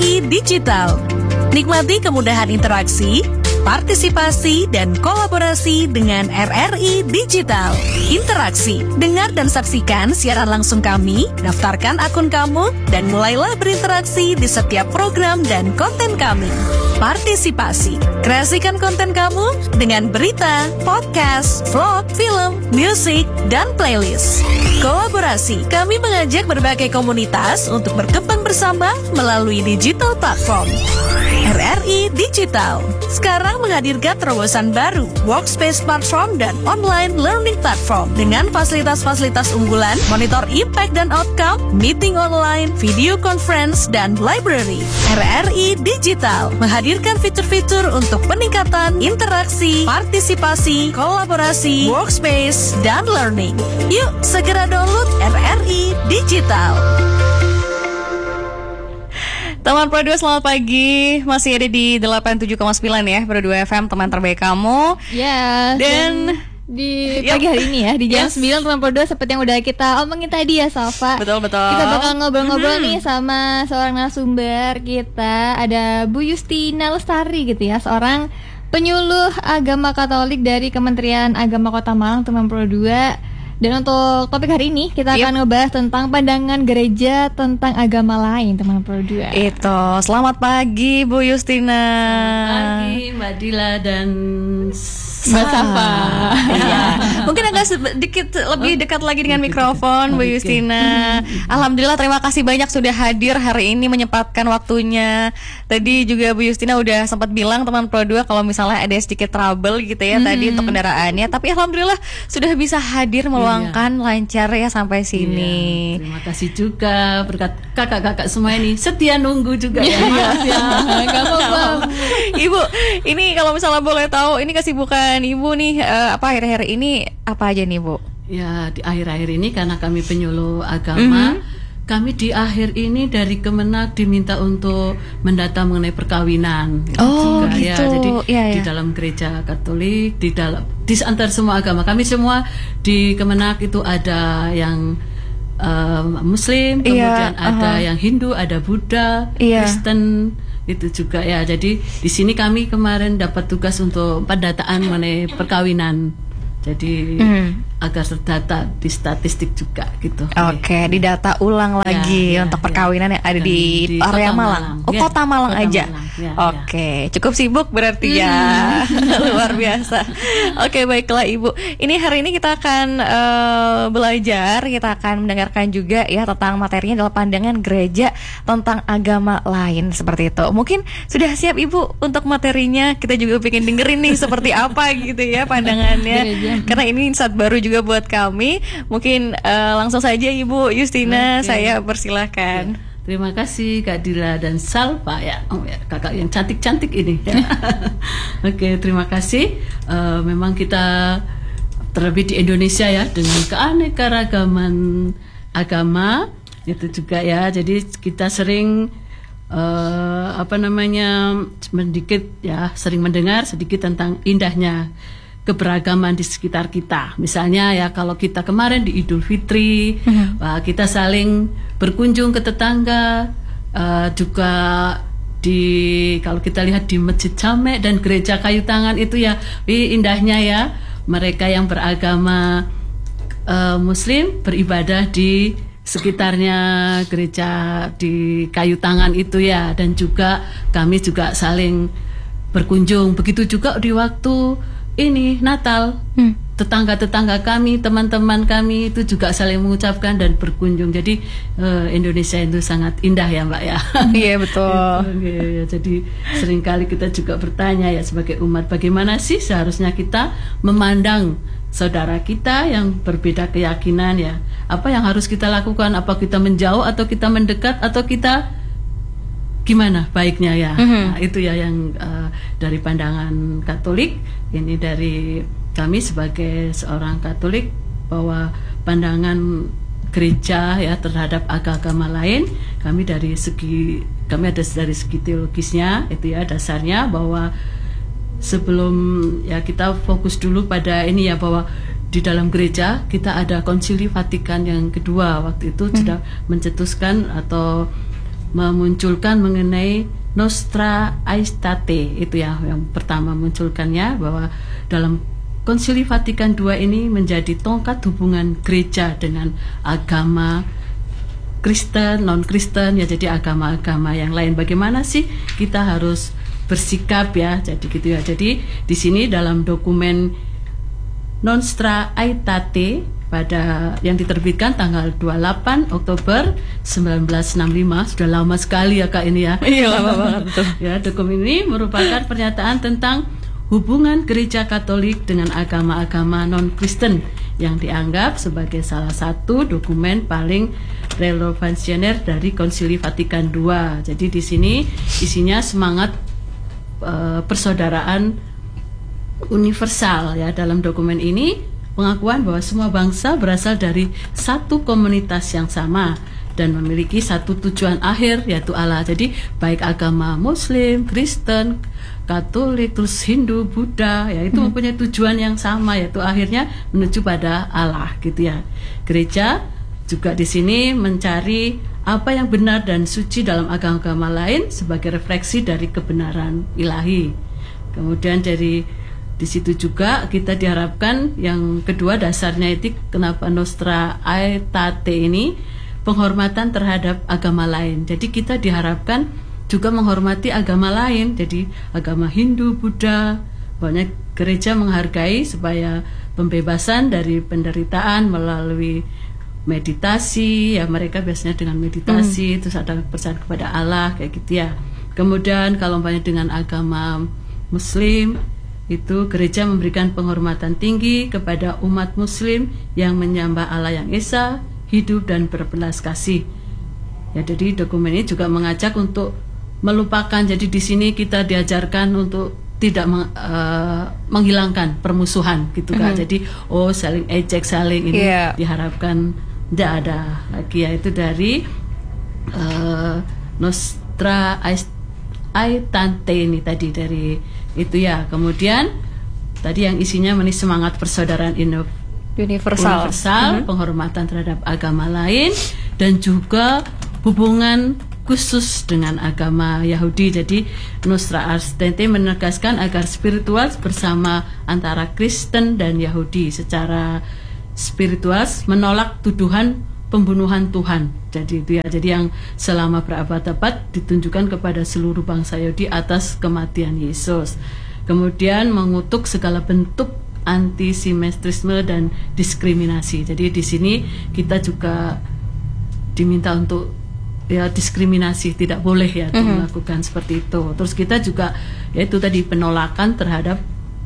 RRI Digital. Nikmati kemudahan interaksi, partisipasi, dan kolaborasi dengan RRI Digital. Interaksi, dengar dan saksikan siaran langsung kami, daftarkan akun kamu, dan mulailah berinteraksi di setiap program dan konten kami. Partisipasi, kreasikan konten kamu dengan berita, podcast, vlog, film, musik, dan playlist. Kolaborasi, kami mengajak berbagai komunitas untuk berkembang bersama melalui digital platform. RRI Digital sekarang menghadirkan terobosan baru, workspace platform dan online learning platform dengan fasilitas-fasilitas unggulan, monitor impact dan outcome, meeting online, video conference, dan library. RRI Digital menghadirkan fitur-fitur untuk peningkatan interaksi, partisipasi, kolaborasi, workspace, dan learning. Yuk segera download RRI Digital. Teman Pro 2, selamat pagi. Masih ada di 87,9 ya, Pro 2 FM, teman terbaik kamu. Ya, dan di pagi hari ini ya, di jam 9 teman Pro 2 seperti yang udah kita omongin tadi ya, Salva. Betul. Kita bakal ngobrol-ngobrol nih sama seorang narasumber kita. Ada Bu Justina Lestari gitu ya, seorang penyuluh agama Katolik dari Kementerian Agama Kota Malang, teman Pro 2. Dan untuk topik hari ini kita akan ngebahas tentang pandangan gereja tentang agama lain, teman Pro 2. Itu, selamat pagi Bu Justina. Selamat pagi Mbak Dila dan Mbak Safa. Iya. Mungkin agak sedikit lebih dekat lagi dengan mikrofon Bu Justina. Alhamdulillah, terima kasih banyak sudah hadir hari ini, menyempatkan waktunya. Tadi juga Bu Justina udah sempat bilang teman Pro 2 kalau misalnya ada sedikit trouble gitu ya tadi untuk kendaraannya, tapi alhamdulillah sudah bisa hadir meluangkan lancar ya sampai sini. Terima kasih juga berkat kakak-kakak semua ini setia nunggu juga ya. Gak apa-apa. Ibu, ini kalau misalnya boleh tahu, ini kesibukan Ibu nih apa akhir-akhir ini apa aja nih Bu? Ya, di akhir-akhir ini karena kami penyuluh agama, kami di akhir ini dari Kemenak diminta untuk mendata mengenai perkawinan. Oh juga, gitu. Ya, jadi ya. di dalam gereja Katolik, di antar semua agama, kami semua di Kemenak itu ada yang Muslim, kemudian ada yang Hindu, ada Buddha, Kristen, itu juga ya. Jadi di sini kami kemarin dapat tugas untuk pendataan mengenai perkawinan. Jadi agar terdata di statistik juga gitu. Oke, didata ulang lagi untuk perkawinan yang ada di area Malang. Oh, Kota Malang aja. Oke, cukup sibuk berarti ya. Luar biasa. Oke, baiklah Ibu. Ini hari ini kita akan belajar, kita akan mendengarkan juga ya tentang materinya adalah pandangan gereja tentang agama lain, seperti itu. Mungkin sudah siap Ibu untuk materinya? Kita juga pengen dengerin nih seperti apa gitu ya pandangannya. Karena ini saat baru juga buat kami. Mungkin langsung saja Ibu Justina, saya persilahkan. Terima kasih Kak Dila dan Salva ya. Oh ya, kakak yang cantik-cantik ini. Oke, terima kasih. Memang kita terlebih di Indonesia ya, dengan keanekaragaman agama itu juga ya. Jadi kita sering sering mendengar sedikit tentang indahnya keberagaman di sekitar kita. Misalnya ya, kalau kita kemarin di Idul Fitri, kita saling berkunjung ke tetangga, juga kalau kita lihat di Masjid Jamek dan Gereja Kayu Tangan itu ya, indahnya ya, mereka yang beragama Muslim beribadah di sekitarnya gereja di Kayu Tangan itu ya, dan juga kami juga saling berkunjung. Begitu juga di waktu ini Natal, tetangga-tetangga kami, teman-teman kami itu juga saling mengucapkan dan berkunjung. Jadi Indonesia itu sangat indah ya Mbak ya. Iya betul. Jadi seringkali kita juga bertanya ya sebagai umat, bagaimana sih seharusnya kita memandang saudara kita yang berbeda keyakinan ya. Apa yang harus kita lakukan? Apa kita menjauh atau kita mendekat atau kita gimana baiknya ya? Nah, itu ya yang dari pandangan Katolik, ini dari kami sebagai seorang Katolik, bahwa pandangan gereja ya terhadap agama lain, kami ada dari segi teologisnya itu ya, dasarnya bahwa sebelum ya kita fokus dulu pada ini ya, bahwa di dalam gereja kita ada Konsili Vatikan yang kedua waktu itu sudah mencetuskan atau memunculkan mengenai Nostra Aetate, itu ya yang pertama munculkannya, bahwa dalam Konsili Vatikan II ini menjadi tongkat hubungan gereja dengan agama Kristen, non-Kristen, ya jadi agama-agama yang lain. Bagaimana sih kita harus bersikap ya, jadi gitu ya. Jadi di sini dalam dokumen Nostra Aetate pada yang diterbitkan tanggal 28 Oktober 1965, sudah lama sekali ya Kak ini ya. Iya, lama banget tuh. Ya, dokumen ini merupakan pernyataan tentang hubungan gereja Katolik dengan agama-agama non-Kristen yang dianggap sebagai salah satu dokumen paling relevansioner dari Konsili Vatikan II. Jadi di sini isinya semangat persaudaraan universal ya. Dalam dokumen ini pengakuan bahwa semua bangsa berasal dari satu komunitas yang sama dan memiliki satu tujuan akhir, yaitu Allah. Jadi baik agama Muslim, Kristen, Katolik, terus Hindu, Buddha, ya itu mempunyai tujuan yang sama, yaitu akhirnya menuju pada Allah, gitu ya. Gereja juga di sini mencari apa yang benar dan suci dalam agama-agama lain sebagai refleksi dari kebenaran ilahi. Kemudian di situ juga kita diharapkan yang kedua dasarnya itu kenapa Nostra Aetate ini penghormatan terhadap agama lain. Jadi kita diharapkan juga menghormati agama lain, jadi agama Hindu, Buddha. Banyak gereja menghargai supaya pembebasan dari penderitaan melalui meditasi, ya mereka biasanya dengan meditasi, terus ada percaya kepada Allah kayak gitu ya. Kemudian kalau umpamanya dengan agama Muslim, itu gereja memberikan penghormatan tinggi kepada umat Muslim yang menyembah Allah yang esa, hidup dan berbelas kasih. Ya, jadi dokumen ini juga mengajak untuk melupakan. Jadi di sini kita diajarkan untuk tidak menghilangkan permusuhan, gitu kan. Jadi saling ejek, saling ini diharapkan tidak ada lagi. Ya, itu dari Nostra Aetate ini tadi dari itu ya. Kemudian tadi yang isinya semangat persaudaraan universal, penghormatan terhadap agama lain, dan juga hubungan khusus dengan agama Yahudi. Jadi Nostra Aetate menegaskan agar spiritual bersama antara Kristen dan Yahudi. Secara spiritual menolak tuduhan pembunuhan Tuhan. Jadi itu ya. Jadi yang selama berabad-abad ditunjukkan kepada seluruh bangsa Yahudi atas kematian Yesus. Kemudian mengutuk segala bentuk antisemitrisme dan diskriminasi. Jadi di sini kita juga diminta untuk ya diskriminasi, tidak boleh ya melakukan seperti itu. Terus kita juga yaitu tadi penolakan terhadap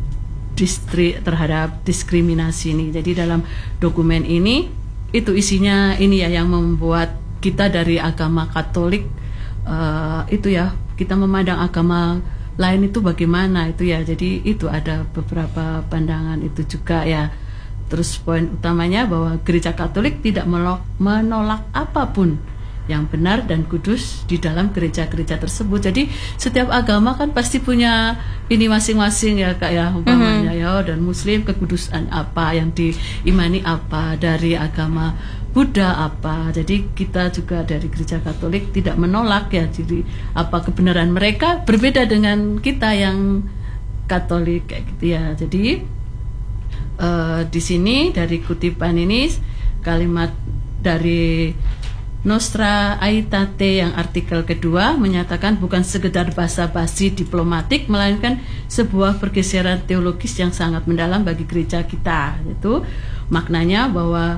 diskriminasi ini. Jadi dalam dokumen ini itu isinya ini ya yang membuat kita dari agama Katolik itu ya, kita memandang agama lain itu bagaimana itu ya. Jadi itu ada beberapa pandangan itu juga ya. Terus poin utamanya bahwa gereja Katolik tidak menolak apapun yang benar dan kudus di dalam gereja-gereja tersebut. Jadi setiap agama kan pasti punya ini masing-masing ya Kak ya, umpamanya ya, dan Muslim kekudusan apa, yang diimani apa, dari agama Buddha apa. Jadi kita juga dari gereja Katolik tidak menolak ya, jadi apa kebenaran mereka berbeda dengan kita yang Katolik kayak gitu ya. Jadi di sini dari kutipan ini kalimat dari Nostra Aetate yang artikel kedua menyatakan bukan sekedar basa-basi diplomatik, melainkan sebuah pergeseran teologis yang sangat mendalam bagi gereja kita. Itu maknanya bahwa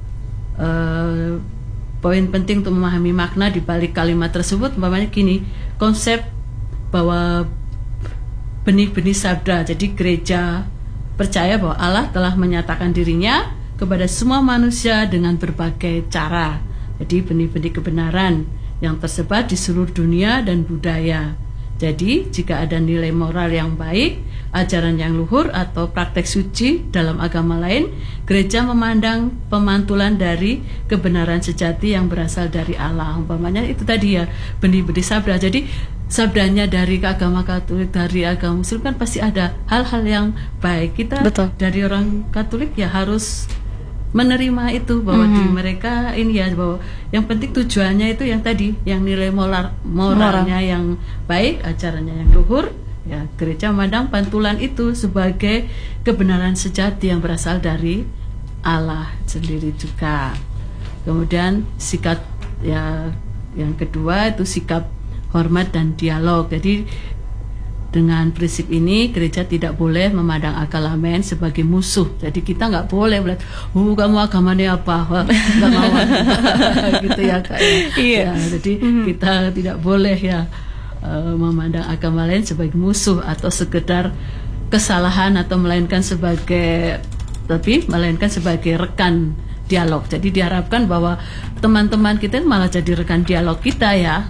poin penting untuk memahami makna di balik kalimat tersebut, umpamanya gini, konsep bahwa benih-benih sabda. Jadi gereja percaya bahwa Allah telah menyatakan dirinya kepada semua manusia dengan berbagai cara. Jadi benih-benih kebenaran yang tersebar di seluruh dunia dan budaya. Jadi jika ada nilai moral yang baik, ajaran yang luhur atau praktek suci dalam agama lain, gereja memandang pemantulan dari kebenaran sejati yang berasal dari Allah. Umpamanya itu tadi ya, benih-benih sabda. Jadi sabdanya dari agama Katolik, dari agama Muslim kan pasti ada hal-hal yang baik. Kita dari orang Katolik ya harus menerima itu bahwa di mereka ini ya, bahwa yang penting tujuannya itu yang tadi, yang nilai moralnya yang baik, acaranya yang luhur. Ya, gereja memandang pantulan itu sebagai kebenaran sejati yang berasal dari Allah sendiri juga. Kemudian sikap ya yang kedua itu sikap hormat dan dialog. Jadi dengan prinsip ini gereja tidak boleh memandang agama lain sebagai musuh. Jadi kita nggak boleh melihat, kamu agamanya apa, nggak mau gitu ya Kak. Iya. Ya, jadi kita tidak boleh ya memandang agama lain sebagai musuh atau sekedar kesalahan, atau melainkan sebagai rekan dialog. Jadi diharapkan bahwa teman-teman kita malah jadi rekan dialog kita ya.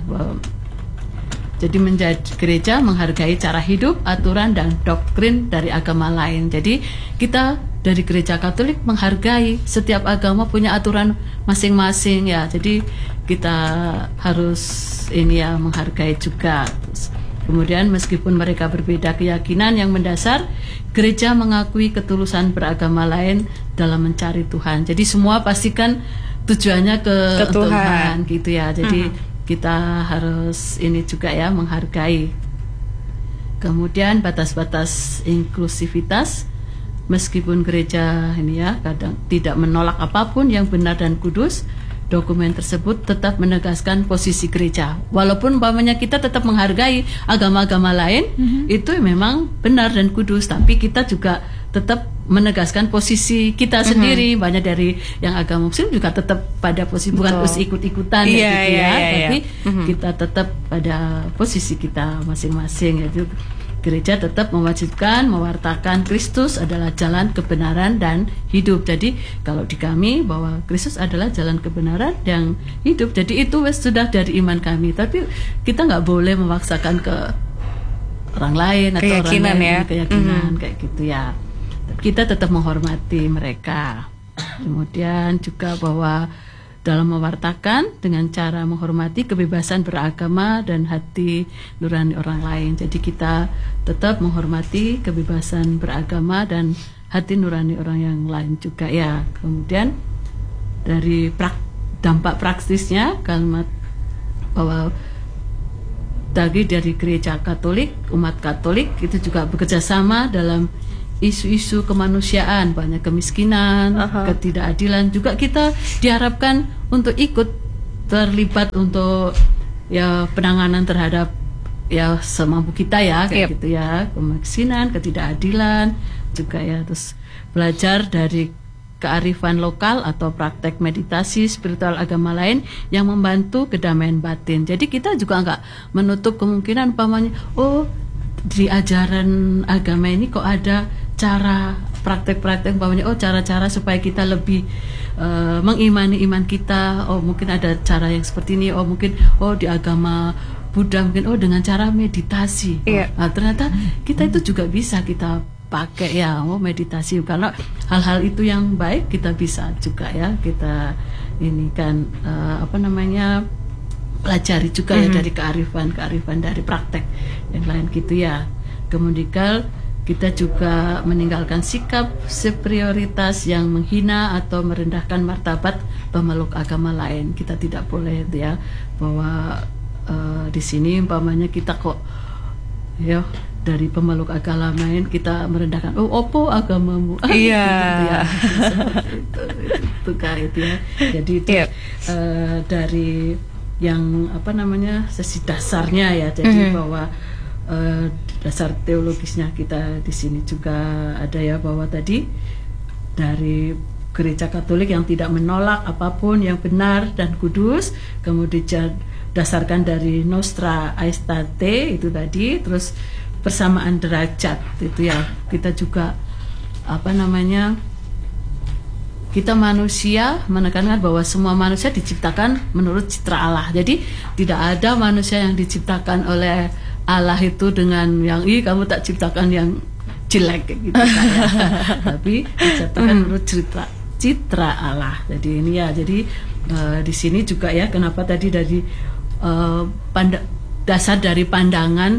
Jadi menjadi gereja menghargai cara hidup, aturan dan doktrin dari agama lain. Jadi kita dari gereja Katolik menghargai setiap agama punya aturan masing-masing ya. Jadi kita harus ini ya, menghargai juga. Kemudian meskipun mereka berbeda keyakinan yang mendasar, gereja mengakui ketulusan beragama lain dalam mencari Tuhan. Jadi semua pastikan tujuannya ke Tuhan gitu ya. Jadi kita harus ini juga ya, menghargai. Kemudian batas-batas inklusivitas, meskipun gereja ini ya kadang tidak menolak apapun yang benar dan kudus, dokumen tersebut tetap menegaskan posisi gereja. Walaupun umpamanya kita tetap menghargai agama-agama lain, itu memang benar dan kudus, tapi kita juga tetap menegaskan posisi kita sendiri. Banyak dari yang agama Muslim juga tetap pada posisi, bukan ikut-ikutan tapi kita tetap pada posisi kita masing-masing, yaitu gereja tetap mewajibkan mewartakan Kristus adalah jalan kebenaran dan hidup. Jadi kalau di kami bahwa Kristus adalah jalan kebenaran dan hidup, jadi itu sudah dari iman kami. Tapi kita nggak boleh memaksakan ke orang lain atau keyakinan, orang lain keyakinan kayak gitu ya. Kita tetap menghormati mereka. Kemudian juga bahwa dalam mewartakan dengan cara menghormati kebebasan beragama dan hati nurani orang lain. Jadi kita tetap menghormati kebebasan beragama dan hati nurani orang yang lain juga ya. Kemudian dari dampak praktisnya, kalimat bahwa dari gereja Katolik, umat Katolik itu juga bekerja sama dalam isu-isu kemanusiaan, banyak kemiskinan, ketidakadilan, juga kita diharapkan untuk ikut terlibat untuk ya penanganan terhadap ya semampu kita ya kayak gitu ya, kemiskinan, ketidakadilan juga ya. Terus belajar dari kearifan lokal atau praktek meditasi spiritual agama lain yang membantu kedamaian batin. Jadi kita juga nggak menutup kemungkinan umpamanya di ajaran agama ini kok ada cara praktek-praktek umpamanya cara-cara supaya kita lebih mengimani iman kita. Mungkin ada cara yang seperti ini. Mungkin di agama Buddha mungkin dengan cara meditasi. Nah, ternyata kita itu juga bisa kita pakai ya, meditasi. Karena hal-hal itu yang baik kita bisa juga ya kita ini kan pelajari juga ya dari kearifan dari praktek yang lain gitu ya. Kemudian kita juga meninggalkan sikap superioritas yang menghina atau merendahkan martabat pemeluk agama lain. Kita tidak boleh ya, bahwa di sini umpamanya kita kok ya dari pemeluk agama lain kita merendahkan, opo agamamu, gitu ya. Itu kayak itu ya. Jadi itu dari yang sesi dasarnya ya. Jadi bahwa dasar teologisnya kita di sini juga ada ya, bahwa tadi dari gereja Katolik yang tidak menolak apapun yang benar dan kudus, kemudian dasarkan dari Nostra Aetate itu tadi, terus persamaan derajat itu ya. Kita juga kita manusia menekankan bahwa semua manusia diciptakan menurut citra Allah. Jadi tidak ada manusia yang diciptakan oleh Allah itu dengan yang kamu tak ciptakan yang jelek gitu ya. Tapi diciptakan menurut citra Allah. Jadi ini ya. Jadi di sini juga ya, kenapa tadi dari dasar dari pandangan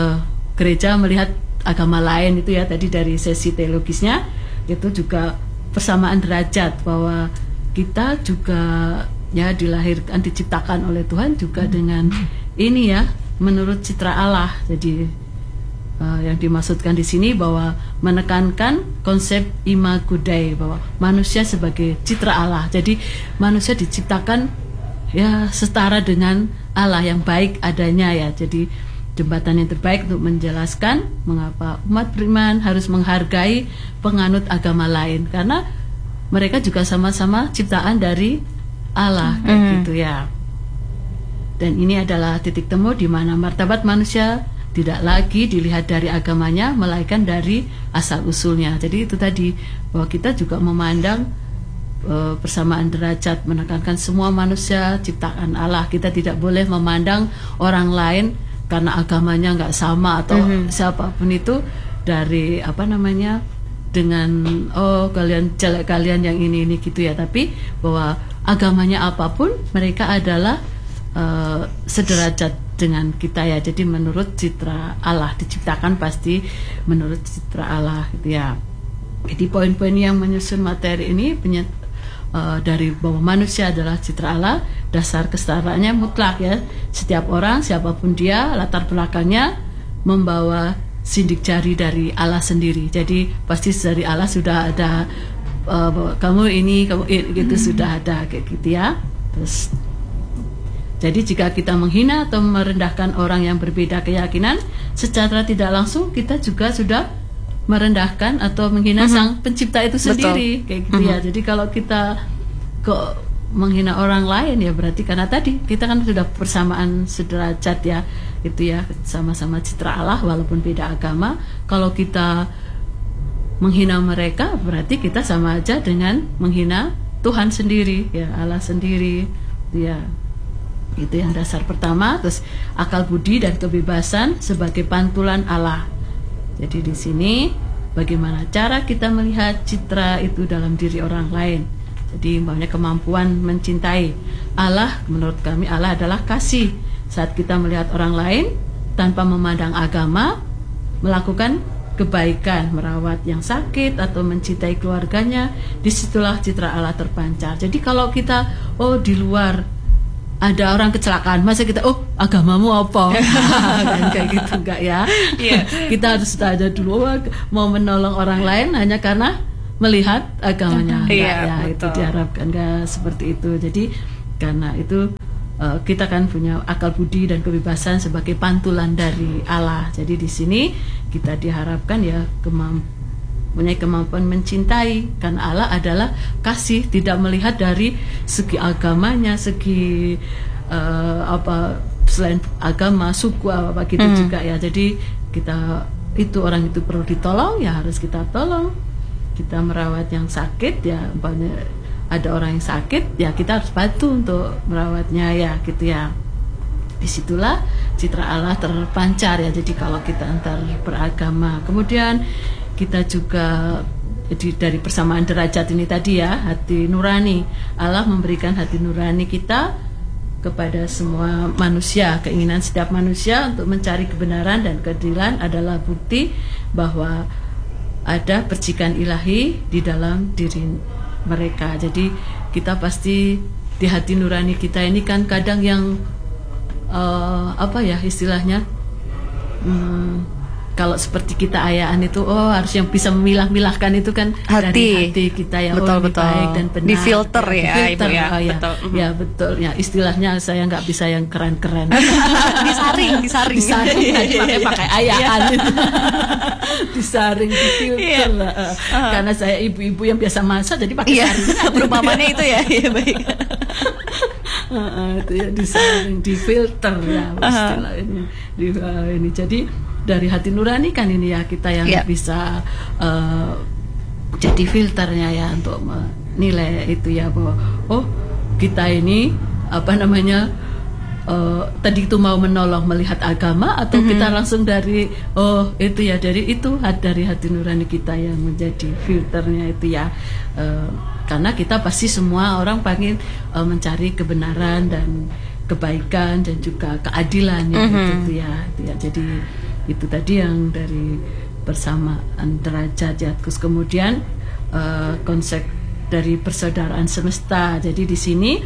gereja melihat agama lain itu ya, tadi dari sesi teologisnya itu juga persamaan derajat, bahwa kita juga ya dilahirkan, diciptakan oleh Tuhan juga dengan ini ya, menurut citra Allah. Jadi yang dimaksudkan di sini bahwa menekankan konsep imago Dei, bahwa manusia sebagai citra Allah. Jadi manusia diciptakan ya setara dengan Allah yang baik adanya ya. Jadi jembatan yang terbaik untuk menjelaskan mengapa umat beriman harus menghargai penganut agama lain, karena mereka juga sama-sama ciptaan dari Allah kayak gitu ya. Dan ini adalah titik temu di mana martabat manusia tidak lagi dilihat dari agamanya, melainkan dari asal usulnya. Jadi itu tadi, bahwa kita juga memandang persamaan derajat, menekankan semua manusia ciptaan Allah. Kita tidak boleh memandang orang lain karena agamanya nggak sama atau siapapun itu dari dengan kalian jelek, kalian yang ini gitu ya. Tapi bahwa agamanya apapun, mereka adalah sederajat dengan kita ya. Jadi menurut citra Allah, diciptakan pasti menurut citra Allah gitu ya. Jadi poin-poin yang menyusun materi ini dari bahwa manusia adalah citra Allah, dasar kesetaraannya mutlak ya. Setiap orang, siapapun dia, latar belakangnya membawa sidik jari dari Allah sendiri. Jadi pasti dari Allah sudah ada kamu ini gitu, sudah ada kayak gitu ya. Terus jadi jika kita menghina atau merendahkan orang yang berbeda keyakinan, secara tidak langsung kita juga sudah merendahkan atau menghina sang pencipta itu sendiri. Betul. Kayak gitu ya. Jadi kalau kita kok menghina orang lain ya berarti karena tadi kita kan sudah persamaan sederajat ya, itu ya, sama-sama citra Allah walaupun beda agama. Kalau kita menghina mereka berarti kita sama aja dengan menghina Tuhan sendiri ya, Allah sendiri ya. Itu yang dasar pertama. Terus akal budi dan kebebasan sebagai pantulan Allah. Jadi di sini bagaimana cara kita melihat citra itu dalam diri orang lain. Jadi banyak kemampuan mencintai. Allah, menurut kami Allah adalah kasih. Saat kita melihat orang lain tanpa memandang agama, melakukan kebaikan, merawat yang sakit atau mencintai keluarganya, disitulah citra Allah terpancar. Jadi kalau kita di luar ada orang kecelakaan, masa kita agamamu apa? Kan kayak gitu enggak ya? Kita harus tanya dulu, mau menolong orang lain hanya karena melihat agamanya enggak ya? Itu diharapkan enggak seperti itu. Jadi karena itu kita kan punya akal budi dan kebebasan sebagai pantulan dari Allah. Jadi di sini kita diharapkan ya punya kemampuan mencintai, karena Allah adalah kasih, tidak melihat dari segi agamanya, segi selain agama, suku apa gitu juga ya. Jadi kita orang itu perlu ditolong ya harus kita tolong. Kita merawat yang sakit ya, ada orang yang sakit ya kita harus bantu untuk merawatnya ya gitu ya. Disitulah citra Allah terpancar ya. Jadi kalau kita antar beragama, kemudian kita juga dari persamaan derajat ini tadi ya, hati nurani. Allah memberikan hati nurani kita kepada semua manusia. Keinginan setiap manusia untuk mencari kebenaran dan keadilan adalah bukti bahwa ada percikan ilahi di dalam diri mereka. Jadi kita pasti di hati nurani kita ini kan kadang yang istilahnya kalau seperti kita ayaan itu harus yang bisa memilah-milahkan itu kan dari hati kita ya, betul. baik dan benar, difilter ya, Ibu ya. Betul. Ya betul ya, istilahnya saya nggak bisa yang keren-keren. disaring tadi pakai ayaan. Disaring, difilter karena saya ibu-ibu yang biasa masak jadi pakai saringan. Perumpamannya itu ya. Iya baik. Itu ya, disaring, difilter ya istilah ini. Jadi dari hati nurani kan ini ya kita yang bisa jadi filternya ya untuk menilai itu ya, bahwa kita ini tadi itu mau menolong melihat agama atau kita langsung dari itu ya, dari hati nurani kita yang menjadi filternya itu ya. Karena kita pasti semua orang pengen mencari kebenaran dan kebaikan dan juga keadilan ya, itu ya. Jadi itu tadi yang dari persamaan derajat ya. Terus kemudian konsep dari persaudaraan semesta. Jadi di sini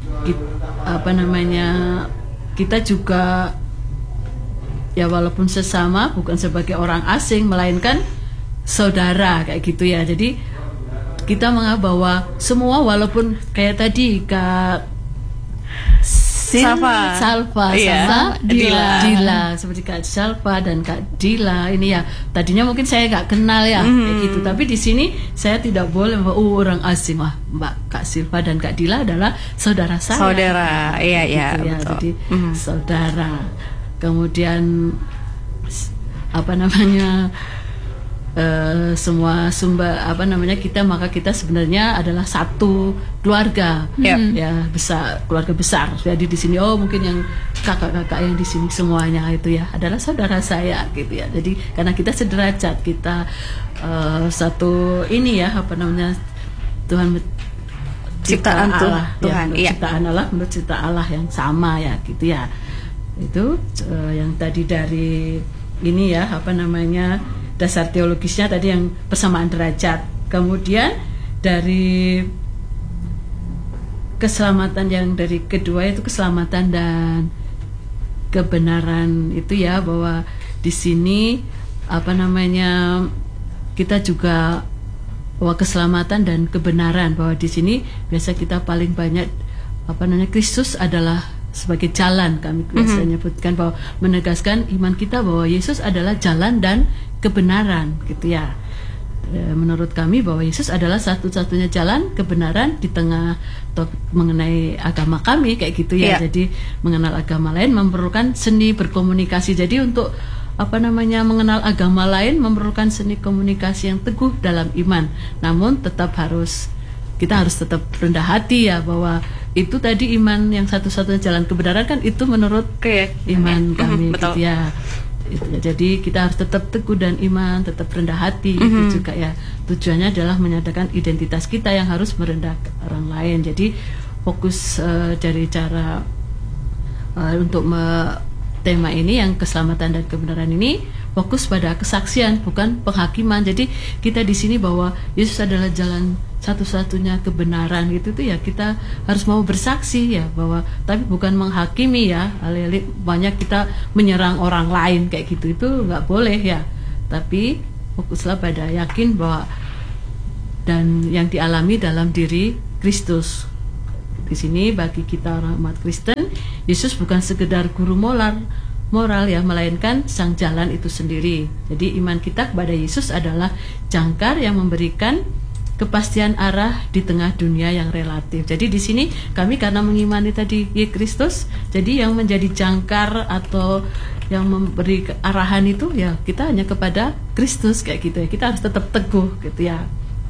kita juga ya walaupun sesama, bukan sebagai orang asing, melainkan saudara kayak gitu ya. Jadi kita menganggap bahwa semua, walaupun kayak tadi Kak Salva sama Dila, seperti Kak Salva dan Kak Dila ini ya, tadinya mungkin saya nggak kenal ya kayak gitu, tapi di sini saya tidak boleh orang asing. Mbak Kak Silva dan Kak Dila adalah saudara saya. Saudara, iya gitu ya, ya. betul. Jadi saudara. Kemudian semua sumber maka kita sebenarnya adalah satu keluarga ya besar, keluarga besar. Jadi di sini mungkin yang kakak-kakak yang di sini semuanya itu ya adalah saudara saya gitu ya. Jadi karena kita sederajat, kita satu ini ya Tuhan ciptaan Allah, Tuhan ciptaan Allah menurut cipta Allah yang sama ya gitu ya. Itu yang tadi dari ini ya dasar teologisnya tadi yang persamaan derajat. Kemudian dari keselamatan yang dari kedua itu keselamatan dan kebenaran itu ya, bahwa di sini kita juga bahwa keselamatan dan kebenaran, bahwa di sini biasa kita paling banyak Kristus adalah sebagai jalan. Kami biasanya nyebutkan bahwa menegaskan iman kita bahwa Yesus adalah jalan dan kebenaran gitu ya. Menurut kami bahwa Yesus adalah satu-satunya jalan kebenaran di tengah mengenai agama kami kayak gitu ya. Jadi mengenal agama lain memerlukan seni berkomunikasi. Jadi untuk mengenal agama lain memerlukan seni komunikasi yang teguh dalam iman. Namun kita harus tetap rendah hati ya, bahwa itu tadi iman yang satu-satunya jalan kebenaran kan itu menurut iman kami gitu ya. Jadi kita harus tetap teguh dan iman, tetap rendah hati itu juga ya. Tujuannya adalah menyatakan identitas kita yang harus merendahkan orang lain. Jadi fokus dari cara untuk tema ini yang keselamatan dan kebenaran ini fokus pada kesaksian, bukan penghakiman. Jadi kita di sini bahwa Yesus adalah jalan satu-satunya kebenaran gitu tuh ya, kita harus mau bersaksi ya, bahwa tapi bukan menghakimi ya. Alih-alih banyak kita menyerang orang lain kayak gitu, itu nggak boleh ya. Tapi fokuslah pada yakin bahwa dan yang dialami dalam diri Kristus. Di sini bagi kita orang umat Kristen, Yesus bukan sekedar guru moral ya, melainkan sang jalan itu sendiri. Jadi iman kita kepada Yesus adalah jangkar yang memberikan kepastian arah di tengah dunia yang relatif. Jadi di sini kami karena mengimani tadi Kristus, jadi yang menjadi jangkar atau yang memberi arahan itu ya kita hanya kepada Kristus kayak gitu ya. Kita harus tetap teguh gitu ya.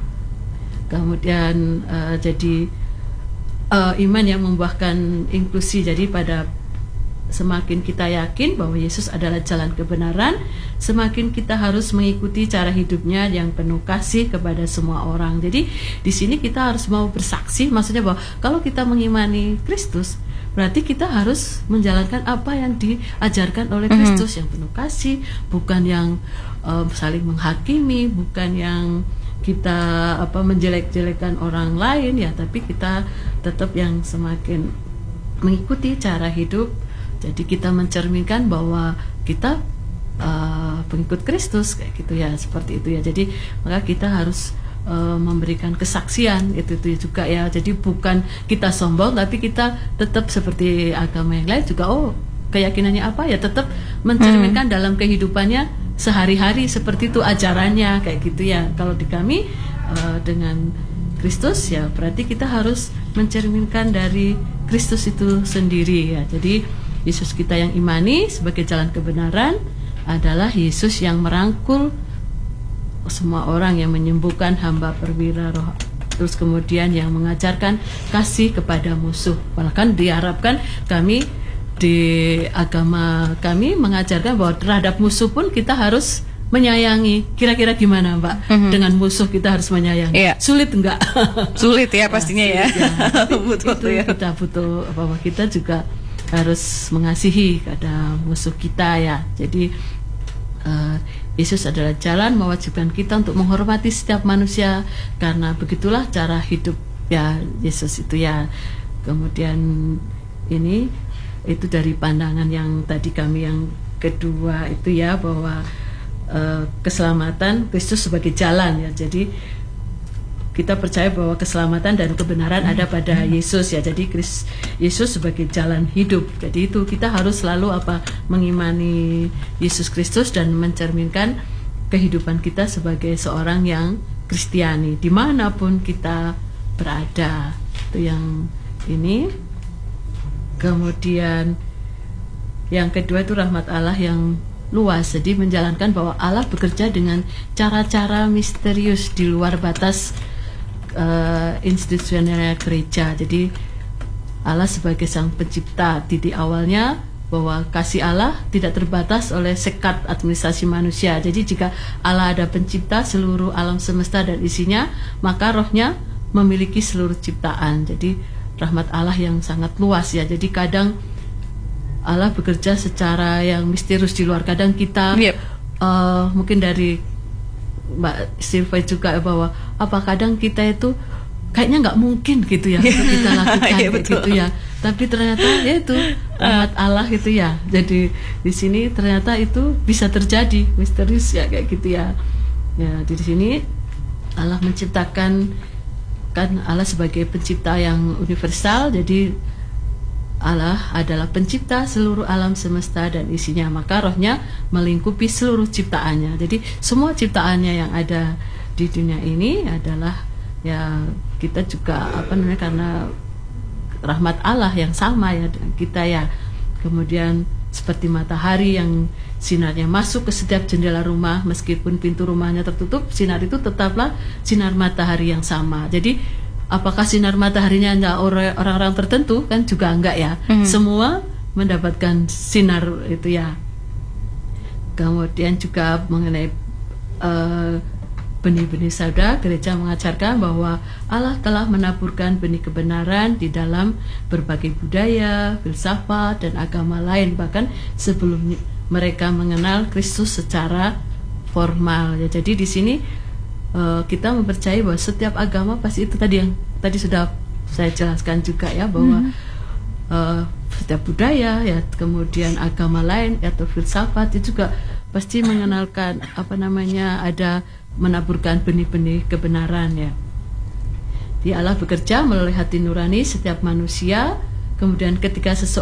Kemudian jadi iman yang membuahkan inklusi. Jadi pada semakin kita yakin bahwa Yesus adalah jalan kebenaran, semakin kita harus mengikuti cara hidupnya yang penuh kasih kepada semua orang. Jadi di sini kita harus mau bersaksi, maksudnya bahwa kalau kita mengimani Kristus, berarti kita harus menjalankan apa yang diajarkan oleh Kristus yang penuh kasih, bukan yang saling menghakimi, bukan yang kita menjelek-jelekan orang lain ya, tapi kita tetap yang semakin mengikuti cara hidup. Jadi kita mencerminkan bahwa kita pengikut Kristus kayak gitu ya, seperti itu ya. Jadi maka kita harus memberikan kesaksian itu juga ya. Jadi bukan kita sombong, tapi kita tetap seperti agama yang lain juga. Keyakinannya apa ya, tetap mencerminkan dalam kehidupannya sehari-hari seperti itu ajarannya kayak gitu ya. Kalau di kami dengan Kristus ya, berarti kita harus mencerminkan dari Kristus itu sendiri ya. Jadi Yesus kita yang imani sebagai jalan kebenaran adalah Yesus yang merangkul semua orang, yang menyembuhkan hamba perwira roh, terus kemudian yang mengajarkan kasih kepada musuh. Bahkan diharapkan kami di agama kami mengajarkan bahwa terhadap musuh pun kita harus menyayangi. Kira-kira gimana Mbak? Dengan musuh kita harus menyayangi. Sulit enggak? Sulit ya pastinya ya. Butuh ya. Kita butuh bahwa kita juga harus mengasihi pada musuh kita ya. Jadi Yesus adalah jalan, mewajibkan kita untuk menghormati setiap manusia karena begitulah cara hidup ya Yesus itu ya. Kemudian ini itu dari pandangan yang tadi kami yang kedua itu ya, bahwa keselamatan Kristus sebagai jalan ya. Jadi kita percaya bahwa keselamatan dan kebenaran ada pada Yesus ya. Jadi Yesus sebagai jalan hidup. Jadi itu kita harus selalu mengimani Yesus Kristus dan mencerminkan kehidupan kita sebagai seorang yang Kristiani dimanapun kita berada. Itu yang ini. Kemudian yang kedua itu rahmat Allah yang luas. Jadi menjalankan bahwa Allah bekerja dengan cara-cara misterius di luar batas institusionalnya gereja. Jadi Allah sebagai sang pencipta, titik awalnya bahwa kasih Allah tidak terbatas oleh sekat administrasi manusia. Jadi jika Allah ada pencipta seluruh alam semesta dan isinya, maka rohnya memiliki seluruh ciptaan. Jadi rahmat Allah yang sangat luas ya. Jadi kadang Allah bekerja secara yang misterius di luar. Kadang kita mungkin dari Mbak Silva juga bahwa kadang kita itu kayaknya nggak mungkin gitu ya untuk kita lakukan gitu ya. Tapi ternyata ya itu rahmat Allah gitu ya. Jadi di sini ternyata itu bisa terjadi misterius ya kayak gitu ya. Ya di sini Allah menciptakan, kan Allah sebagai pencipta yang universal. Jadi Allah adalah pencipta seluruh alam semesta dan isinya, maka rohnya melingkupi seluruh ciptaannya. Jadi semua ciptaannya yang ada di dunia ini adalah ya kita juga karena rahmat Allah yang sama ya kita ya. Kemudian seperti matahari yang sinarnya masuk ke setiap jendela rumah, meskipun pintu rumahnya tertutup, sinar itu tetaplah sinar matahari yang sama. Jadi apakah sinar mataharinya hanya orang-orang tertentu? Kan juga enggak ya. Semua mendapatkan sinar itu ya. Kemudian juga mengenai benih-benih sauda, gereja mengajarkan bahwa Allah telah menaburkan benih kebenaran di dalam berbagai budaya, filsafat, dan agama lain, bahkan sebelum mereka mengenal Kristus secara formal ya. Jadi di sini kita mempercayai bahwa setiap agama pasti itu tadi yang tadi sudah saya jelaskan juga ya, bahwa setiap budaya ya, kemudian agama lain atau filsafat itu juga pasti mengenalkan ada menaburkan benih-benih kebenaran ya. Di Allah bekerja melalui hati nurani setiap manusia. Kemudian ketika